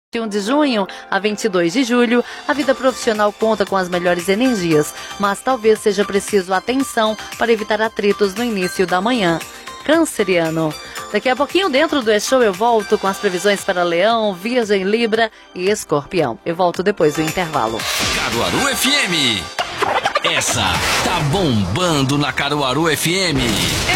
21 de junho a 22 de julho, a vida profissional conta com as melhores energias, mas talvez seja preciso atenção para evitar atritos no início da manhã. Canceriano. Daqui a pouquinho, dentro do E-Show, eu volto com as previsões para Leão, Virgem, Libra e Escorpião. Eu volto depois do intervalo. Caruaru FM. Essa tá bombando na Caruaru FM.